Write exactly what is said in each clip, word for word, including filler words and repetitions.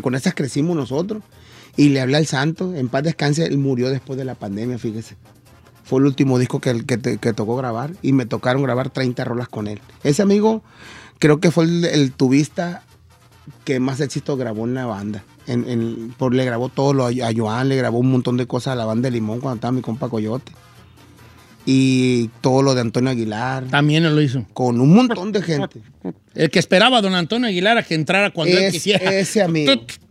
con esas crecimos nosotros. Y le hablé al santo, en paz descanse, él murió después de la pandemia, fíjese. Fue el último disco que, que, que tocó grabar y me tocaron grabar treinta rolas con él. Ese amigo creo que fue el, el tubista que más éxito grabó en la banda. En, en, por, le grabó todo, lo, a Joan le grabó un montón de cosas a la banda de Limón cuando estaba mi compa Coyote. Y todo lo de Antonio Aguilar. También lo hizo. Con un montón de gente. El que esperaba a don Antonio Aguilar a que entrara cuando es, él quisiera. Ese amigo.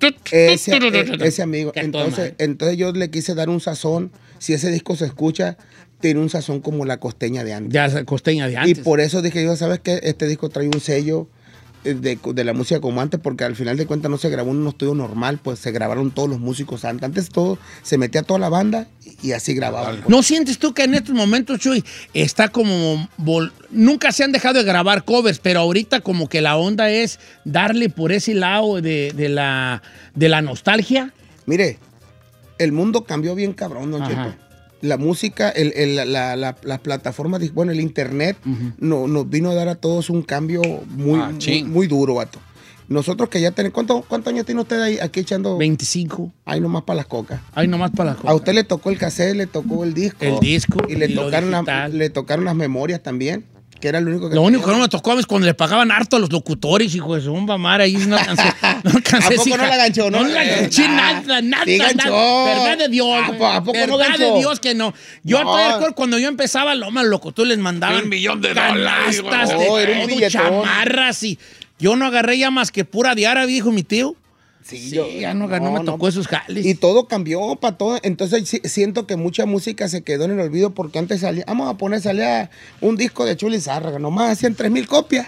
ese, ese amigo. Entonces, entonces yo le quise dar un sazón. Si ese disco se escucha, tiene un sazón como la costeña de antes. Ya, costeña de antes. Y por eso dije yo, ¿sabes qué? Este disco trae un sello de, de la música como antes, porque al final de cuentas no se grabó en un estudio normal, pues se grabaron todos los músicos antes. Antes todo, se metía toda la banda y así grababan. Pues. ¿No sientes tú que en estos momentos, Chuy, está como... Vol- Nunca se han dejado de grabar covers, pero ahorita como que la onda es darle por ese lado de, de, la, de la nostalgia? Mire, el mundo cambió bien cabrón, don Cheto. La música, el, el, la, la, la plataforma, bueno, el internet, uh-huh. no, nos vino a dar a todos un cambio muy, ah, muy, muy duro, vato. Nosotros que ya tenemos, ¿cuánto, ¿cuántos años tiene usted ahí aquí echando? veinticinco. Ahí nomás para las cocas. Ahí nomás para las cocas. A usted le tocó el cassette, le tocó el disco. El disco. Y le, y tocaron, la, le tocaron las memorias también. Que era lo único que... Lo único que no me tocó es cuando le pagaban harto a los locutores, hijo de su bomba madre, ahí no alcancé. No alcancé. ¿A poco no la ganchó? No, no la ganché nada, nada, sí nada. Verdad de Dios. ¿A, ¿A poco verdad no ganchó? de Dios que no. Yo no. Todavía cuando yo empezaba, lo más locutores les mandaban un millón de dólares. de oh, era un todo, chamarras y... Yo no agarré ya más que pura de árabe, dijo mi tío. Sí, sí yo, ya no, no, no me tocó no. esos jales. Y todo cambió para todo. Entonces sí, siento que mucha música se quedó en el olvido porque antes salía, vamos a poner, salía un disco de Chuy Lizárraga, nomás hacían tres mil copias.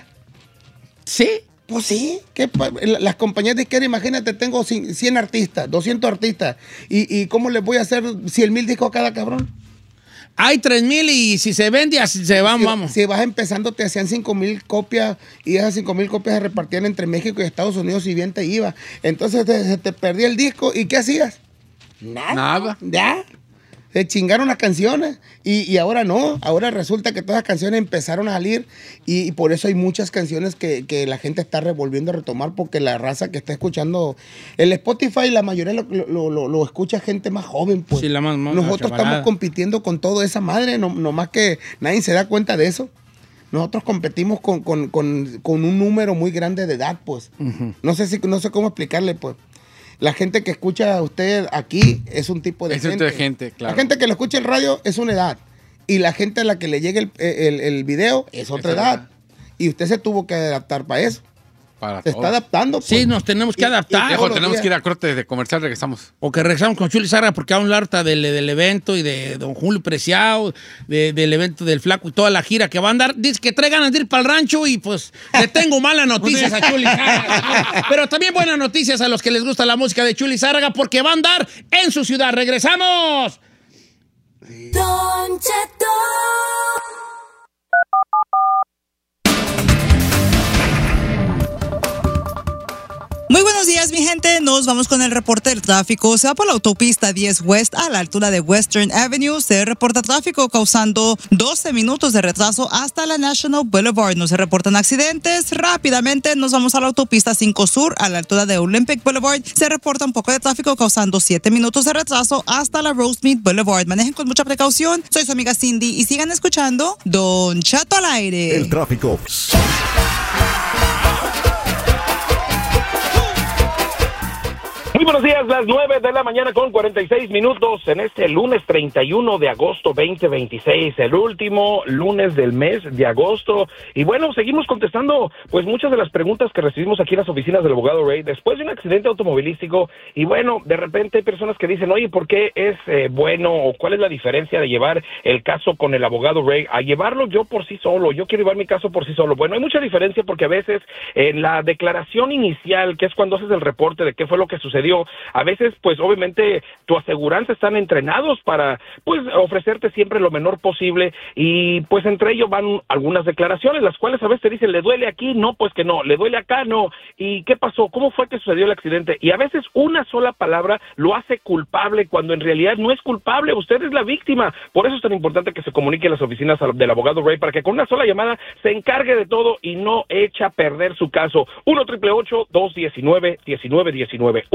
¿Sí? Pues sí, que las compañías disqueras, imagínate, tengo cien artistas, doscientos artistas. ¿Y, y cómo les voy a hacer cien mil discos a cada cabrón? Hay tres mil y si se vende, así se van, si, vamos. Si vas empezando, te hacían cinco mil copias y esas cinco mil copias se repartían entre México y Estados Unidos y bien te iba. Entonces te, se te perdía el disco y ¿qué hacías? Nada. Nada. Ya. Se chingaron las canciones y, y ahora no. Ahora resulta que todas las canciones empezaron a salir y, y por eso hay muchas canciones que, que la gente está revolviendo a retomar porque la raza que está escuchando el Spotify, la mayoría lo, lo, lo, lo escucha gente más joven. Pues. Sí, la más, más Nosotros estamos compitiendo con toda esa madre, no, no más que nadie se da cuenta de eso. Nosotros competimos con, con, con, con un número muy grande de edad, pues. Uh-huh. No sé si, no sé cómo explicarle, pues. La gente que escucha a usted aquí es un tipo de es gente. Es un tipo de gente, claro. La gente que lo escucha en radio es una edad. Y la gente a la que le llegue el, el, el video es otra es edad. edad. Y usted se tuvo que adaptar para eso. Para se todo. está adaptando. Pues. Sí, nos tenemos que y, adaptar. Mejor tenemos días. que ir a corte de comercial, regresamos. O que regresamos con Chuy Lizárraga porque vamos a hablar del, del evento y de don Julio Preciado, de, del evento del Flaco y toda la gira que va a andar. Dice que trae ganas de ir para el rancho y pues le tengo malas noticias a Chuy Lizárraga. Pero también buenas noticias a los que les gusta la música de Chuy Lizárraga porque va a andar en su ciudad. ¡Regresamos! Don Cheto. Muy buenos días, mi gente. Nos vamos con el reporte del tráfico. Se va por la autopista diez West a la altura de Western Avenue. Se reporta tráfico causando doce minutos de retraso hasta la National Boulevard. No se reportan accidentes. Rápidamente nos vamos a la autopista cinco Sur a la altura de Olympic Boulevard. Se reporta un poco de tráfico causando siete minutos de retraso hasta la Rosemead Boulevard. Manejen con mucha precaución. Soy su amiga Cindy y sigan escuchando Don Cheto al aire. El tráfico. Muy buenos días, las nueve de la mañana con cuarenta y seis minutos en este lunes treinta y uno de agosto veinte veintiséis, el último lunes del mes de agosto. Y bueno, seguimos contestando pues muchas de las preguntas que recibimos aquí en las oficinas del abogado Ray después de un accidente automovilístico. Y bueno, de repente hay personas que dicen, oye, ¿por qué es eh, bueno o cuál es la diferencia de llevar el caso con el abogado Ray a llevarlo yo por sí solo? Yo quiero llevar mi caso por sí solo. Bueno, hay mucha diferencia porque a veces en la declaración inicial, que es cuando haces el reporte de qué fue lo que sucedió, a veces, pues, obviamente, tu aseguranza están entrenados para, pues, ofrecerte siempre lo menor posible y, pues, entre ellos van algunas declaraciones, las cuales a veces te dicen, ¿le duele aquí? No, pues que no. ¿Le duele acá? No. ¿Y qué pasó? ¿Cómo fue que sucedió el accidente? Y a veces una sola palabra lo hace culpable cuando en realidad no es culpable. Usted es la víctima. Por eso es tan importante que se comunique a las oficinas del abogado Ray para que con una sola llamada se encargue de todo y no echa a perder su caso. uno, ocho ocho ocho, dos uno nueve, uno nueve uno nueve